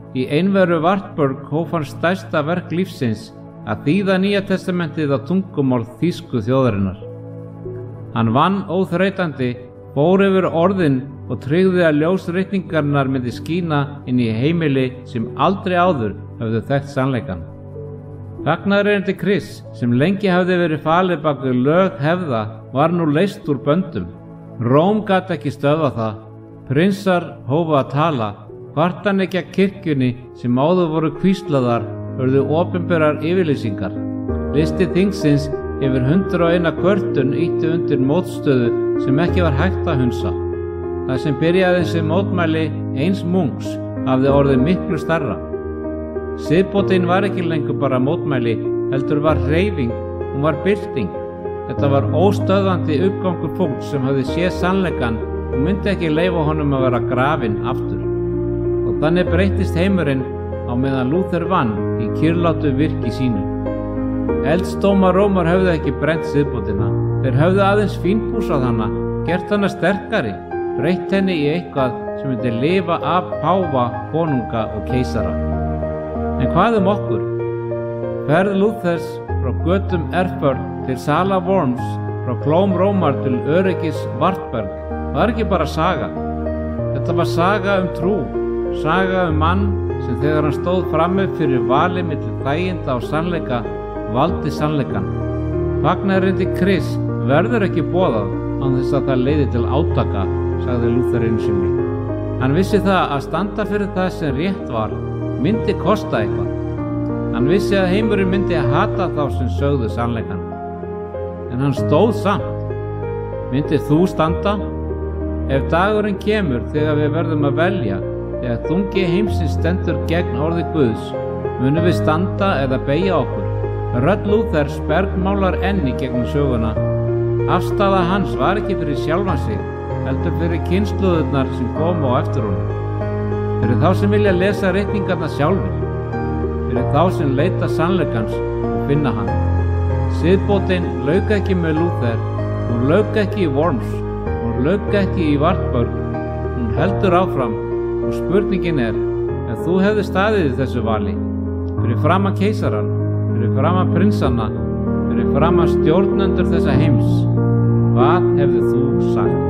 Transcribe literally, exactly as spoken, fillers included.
Í einveru Wartburg hóf hann stærsta verk lífsins, að þýða Nýja testamentið á tungumál þýsku þjóðarinnar. Hann vann óþreytandi, fór yfir orðin og tryggði að ljósritningarnar myndi skína inn í heimili sem aldrei áður höfðu þekkt sannleikann. Fagnaðarerindi Krists, sem lengi hafði verið falið bak við lög hefða, var nú leyst úr böndum. Róm gat ekki stöðva það. Prinsar hófu að tala, kvartanir kirkjunni sem áður voru hvíslaðar urðu opinberar yfirlýsingar. Listi þingsins yfir hundrað og eina kvörtun ýtti undir mótstöðu sem ekki var hægt að hunsa. Það sem byrjaði sem mótmæli eins munks hafði orðið miklu stærra. Siðbótin var ekki lengur bara mótmæli, heldur var hreyfing, hún var bylting. Þetta var óstöðvandi uppgangur fólks sem hafði séð sannleikann og myndi ekki leyfa honum að vera grafinn aftur. Og þannig breyttist heimurinn á meðan Lúther vann í kyrrlátu virki sínu. Eldsdómar Rómar höfðu ekki brennt siðbótina. Þeir höfðu aðeins fínpúsað hana, gert hana sterkari, breytt henni í eitthvað sem myndi lifa af páfa, konunga og keisara. En hvað um okkur? Ferð Lúthers frá götum Erfurt til Sala Worms, frá klóm Rómar til öryggis Wartburg, var ekki bara saga. Þetta var saga um trú, saga um mann sem þegar hann stóð frammi fyrir vali milli þæginda og sannleika, valdi sannleikann. Fagnaðarerindi Krists verður ekki boðað án þess að það leiði til átaka, sagði Lúther einu sinni. Hann vissi það að standa fyrir það sem rétt var myndi kosta eitthvað. Hann vissi að heimurinn myndi að hata þá sem sögðu sannleikann. En hann stóð samt. Myndir þú standa? Ef dagurinn kemur þegar við verðum að velja, þegar þungi heimsins stendur gegn orði Guðs, munum við standa eða beygja okkur. Rödd Lúthers bergmálar enn í gegnum söguna. Afstaða hans var ekki fyrir sjálfan sig, heldur fyrir kynslóðurnar sem komu á eftir honum. Fyrir þá sem vilja lesa ritningarna sjálfir. Fyrir þá sem leita sannleikans og finna hann. Siðbótin lauk ekki með Lúther, hún lauk ekki í Worms, hún lauk ekki í Wartburg, hún heldur áfram og spurningin er, ef þú hefði staðið í þessu vali, fyrir framan keisarann, fyrir framan prinsana, fyrir framan stjórnendur þessa heims, hvað hefði þú sagt?